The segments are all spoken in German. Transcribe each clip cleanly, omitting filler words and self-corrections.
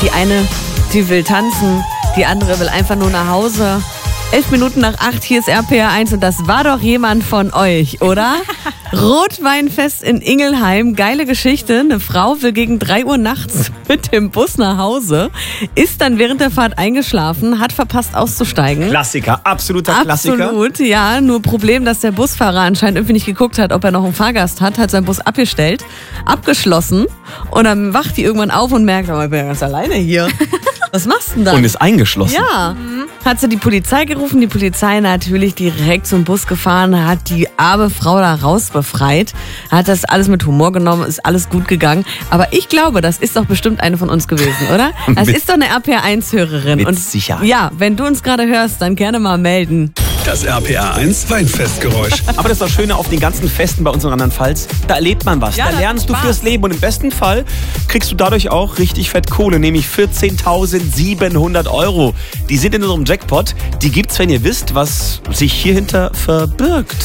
Die eine, die will tanzen, die andere will einfach nur nach Hause. 11 Minuten nach 8, hier ist RPR 1 und das war doch jemand von euch, oder? Rotweinfest in Ingelheim, geile Geschichte. Eine Frau will gegen 3 Uhr nachts mit dem Bus nach Hause, ist dann während der Fahrt eingeschlafen, hat verpasst auszusteigen. Klassiker, absoluter Klassiker. Absolut, ja. Nur Problem, dass der Busfahrer anscheinend irgendwie nicht geguckt hat, ob er noch einen Fahrgast hat seinen Bus abgestellt, abgeschlossen und dann wacht die irgendwann auf und merkt, aber ich bin ja ganz alleine hier. Was machst du denn da? Und ist eingeschlossen. Ja, hat sie die Polizei gerufen, die Polizei natürlich direkt zum Bus gefahren, hat die arme Frau da raus befreit, hat das alles mit Humor genommen, ist alles gut gegangen. Aber ich glaube, das ist doch bestimmt eine von uns gewesen, oder? Das ist doch eine RPR1-Hörerin. Mit Sicherheit. Ja, wenn du uns gerade hörst, dann gerne mal melden. Das RPR1 Weinfestgeräusch. Aber das ist das Schöne auf den ganzen Festen bei uns in Rheinland-Pfalz. Da erlebt man was. Ja, da lernst du fürs Leben. Und im besten Fall kriegst du dadurch auch richtig fett Kohle, nämlich 14.700 €. Die sind in unserem Jackpot. Die gibt's, wenn ihr wisst, was sich hierhinter verbirgt.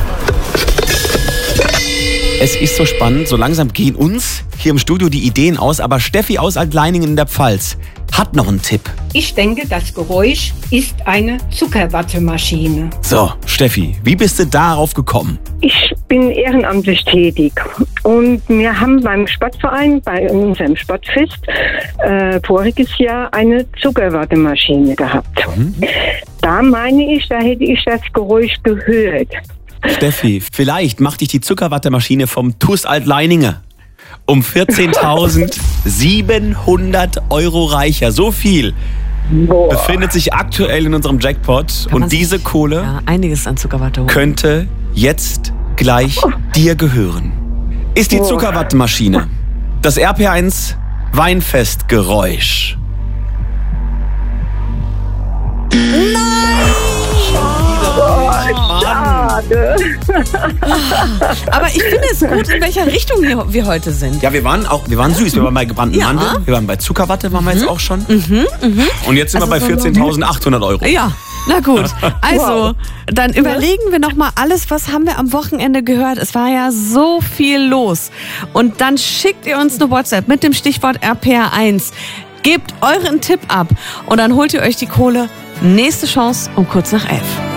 Es ist so spannend. So langsam gehen uns hier im Studio die Ideen aus. Aber Steffi aus Altleiningen in der Pfalz hat noch einen Tipp. Ich denke, das Geräusch ist eine Zuckerwattemaschine. So, Steffi, wie bist du darauf gekommen? Ich bin ehrenamtlich tätig und wir haben beim Sportverein, bei unserem Sportfest, voriges Jahr eine Zuckerwattemaschine gehabt. Da meine ich, da hätte ich das Geräusch gehört. Steffi, vielleicht macht dich die Zuckerwattemaschine vom TuS Altleiningen um 14.700 € reicher. So viel befindet sich aktuell in unserem Jackpot. Und diese Kohle einiges an Zuckerwatte holen. könnte jetzt gleich dir gehören. Ist die Zuckerwattemaschine das RPR1 Weinfestgeräusch? Aber ich finde es gut, in welcher Richtung wir heute sind. Ja, wir waren süß. Wir waren bei gebrannten Mandeln, wir waren bei Zuckerwatte, waren wir jetzt auch schon. Und jetzt sind wir bei 14.800 €. Ja, na gut. Also, dann überlegen wir nochmal alles, was haben wir am Wochenende gehört. Es war ja so viel los. Und dann schickt ihr uns eine WhatsApp mit dem Stichwort RPR1. Gebt euren Tipp ab und dann holt ihr euch die Kohle. Nächste Chance um kurz nach 11.